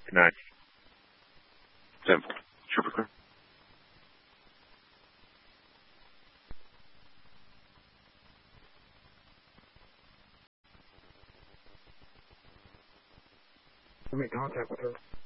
Good night. Simple. Super clear. Make contact with her.